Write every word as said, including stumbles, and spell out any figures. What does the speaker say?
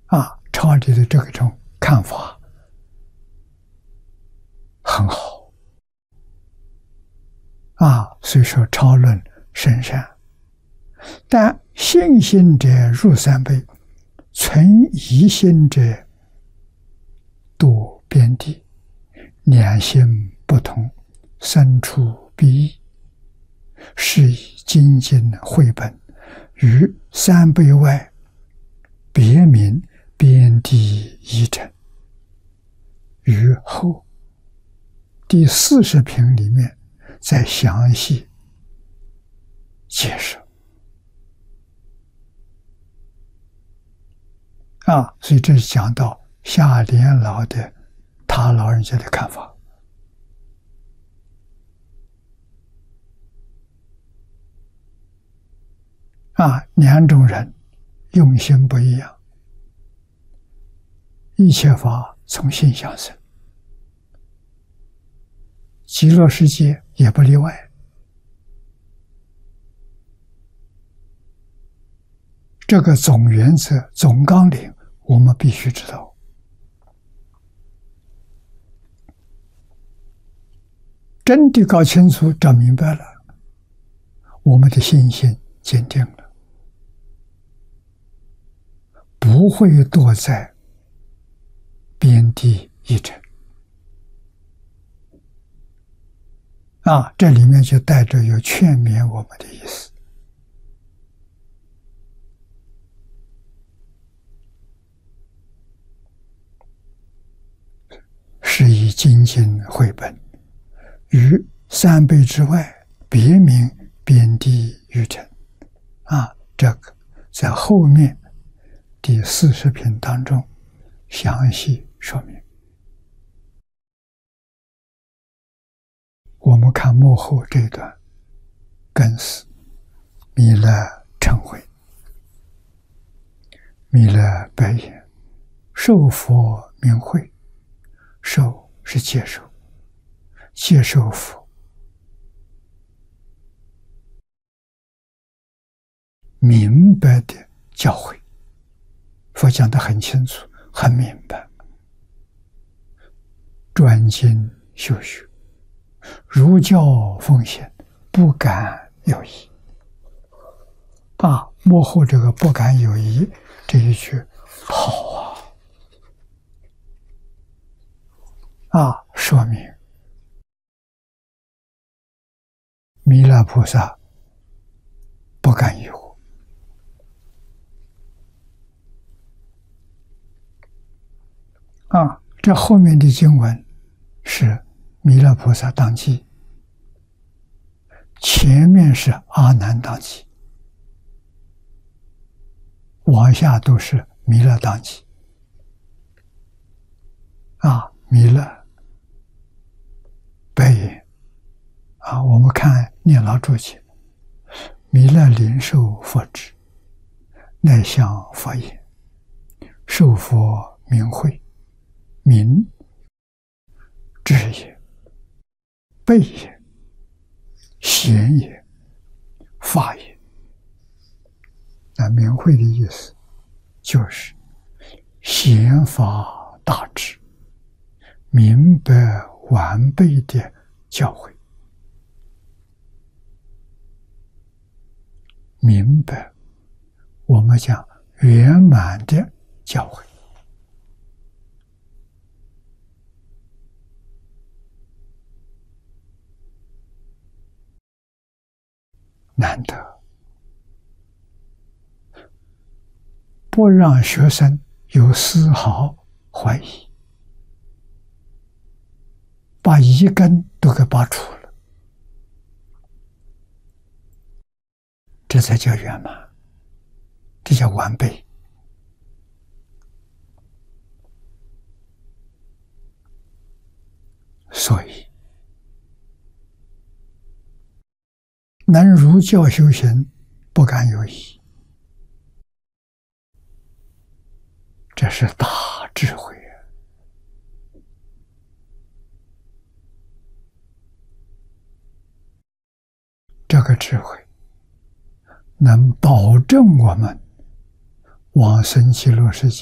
啊，超理的这种看法很好啊，所以说超论甚善。但信心者入三昧，存疑心者堕边地，两心不同，生出必异，是以精进绘本于三昧外别名边地一尘。于后第四十品里面再详细解释啊，所以这是讲到夏莲老的他老人家的看法啊，两种人用心不一样，一切法从心想生，极乐世界也不例外。这个总原则、总纲领，我们必须知道。真的搞清楚、找明白了，我们的信心坚定了，不会堕在边地一尘。啊，这里面就带着有劝勉我们的意思。是以精进绘本于三昧之外别名边地于尘啊，这个在后面第四十品当中详细说明。我们看幕后这一段，更是弥勒成慧，弥勒白言，受佛名慧。受是接受，接受佛明白的教诲，佛讲得很清楚，很明白。专精修学，如教奉行，不敢有疑。啊，幕后这个不敢有疑这一句好啊！啊，说明弥勒菩萨不敢疑惑啊。这后面的经文是弥勒菩萨当机，前面是阿难当机，往下都是弥勒当机啊。弥勒白言啊，我们看念老注解，弥勒临受佛旨，乃向佛言，受佛名慧，名智也，备也，贤也，法也。那名慧的意思就是贤法大智，明白完备的教诲，明白我们讲圆满的教诲。难得，不让学生有丝毫怀疑，把疑根都给拔除了，这才叫圆满，这叫完备。所以能如教修行，不敢有疑，这是大智慧啊！这个智慧能保证我们往生极乐世界